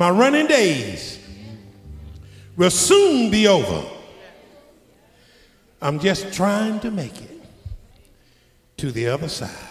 My running days will soon be over. I'm just trying to make it to the other side.